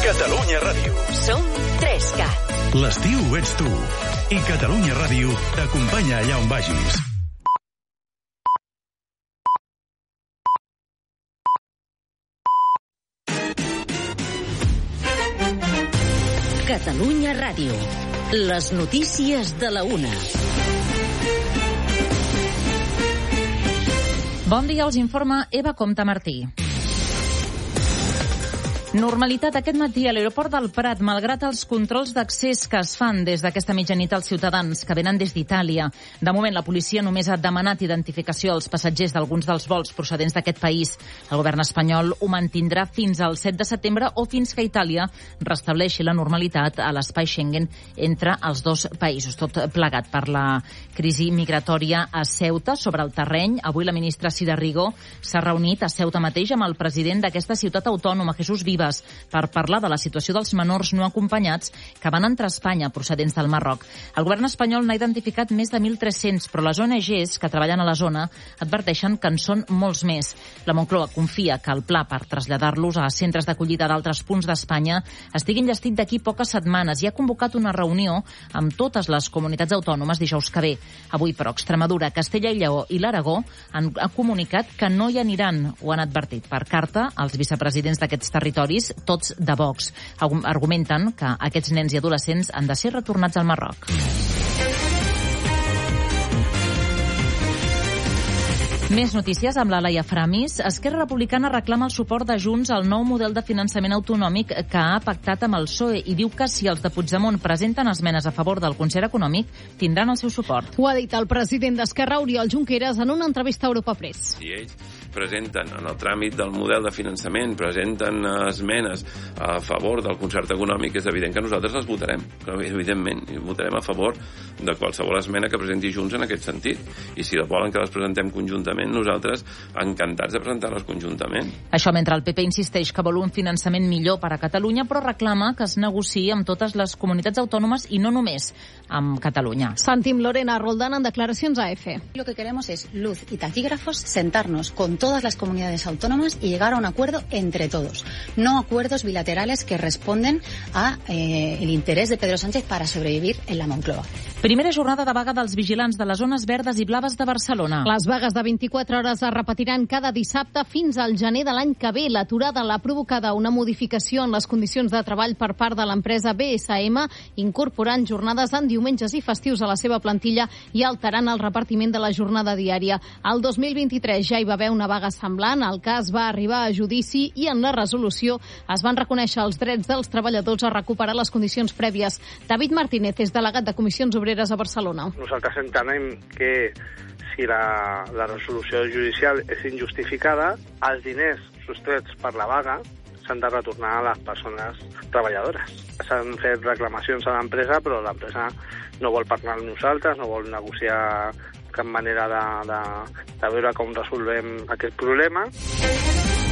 Catalunya Ràdio. Som 3CAT. L'estiu ets tu. I Catalunya Ràdio t'acompanya allà on vagis. Catalunya Ràdio. Les notícies de la una. Bon dia, us informa Eva Comte Martí. Normalitat aquest matí a l'aeroport del Prat, malgrat els controls d'accés que es fan des d'aquesta mitjanit als ciutadans que venen des d'Itàlia. De moment, la policia només ha demanat identificació als passatgers d'alguns dels vols procedents d'aquest país. El govern espanyol ho mantindrà fins al 7 de setembre o fins que Itàlia restableixi la normalitat a l'espai Schengen entre els dos països. Tot plegat per la crisi migratòria a Ceuta. Sobre el terreny, avui la ministra Cira Rigó s'ha reunit a Ceuta mateix amb el president d'aquesta ciutat autònoma, Jesús Vives, per parlar de la situació dels menors no acompanyats que van entrar a Espanya procedents del Marroc. El govern espanyol n'ha identificat més de 1.300, però les ONGs que treballen a la zona adverteixen que en són molts més. La Moncloa confia que el pla per traslladar-los a centres d'acollida d'altres punts d'Espanya estigui enllestit d'aquí poques setmanes i ha convocat una reunió amb totes les comunitats autònomes dijous que ve. Avui, però, Extremadura, Castella i Lleó i l'Aragó han comunicat que no hi aniran. Ho han advertit per carta als vicepresidents d'aquests territoris, tots de Vox. Argumenten que aquests nens i adolescents han de ser retornats al Marroc. Més notícies amb la Laia Framis. Esquerra Republicana reclama el suport de Junts al nou model de finançament autonòmic que ha pactat amb el PSOE i diu que si els de Puigdemont presenten esmenes a favor del concert econòmic, tindran el seu suport. Ho ha dit el president d'Esquerra, Oriol Junqueras, en una entrevista a Europa Press. Si ells presenten en el tràmit del model de finançament, presenten esmenes a favor del concert econòmic, és evident que nosaltres les votarem. Evidentment, votarem a favor de qualsevol esmena que presenti Junts en aquest sentit. I si volen que les presentem conjuntament, nosaltres encantats de presentar-les conjuntament. Això mentre el PP insisteix que vol un finançament millor per a Catalunya, però reclama que es negociï amb totes les comunitats autònomes i no només amb Catalunya. Sentim Lorena Roldán en declaracions a EFE. Lo que queremos es luz y taquígrafos, sentarnos con todas las comunidades autónomas y llegar a un acuerdo entre todos, no acuerdos bilaterales que responden a el interés de Pedro Sánchez para sobrevivir en la Moncloa. Primera jornada de vaga dels vigilants de les zones verdes i blaves de Barcelona. Les vagues de 24 hores es repetiran cada dissabte fins al gener de l'any que ve. L'aturada l'ha provocada una modificació en les condicions de treball per part de l'empresa BSM, incorporant jornades en diumenges i festius a la seva plantilla i alterant el repartiment de la jornada diària. El 2023 ja hi va haver una vaga semblant, el cas va arribar a judici i en la resolució es van reconèixer els drets dels treballadors a recuperar les condicions prèvies. David Martínez és delegat de Comissions Obreres a Barcelona. Nosaltres entenem que si la resolució judicial és injustificada, els diners sostrets per la vaga s'han de retornar a les persones treballadores. S'han fet reclamacions a l'empresa, però l'empresa no vol parlar amb nosaltres, no vol negociar cap manera de veure com resolvem aquest problema.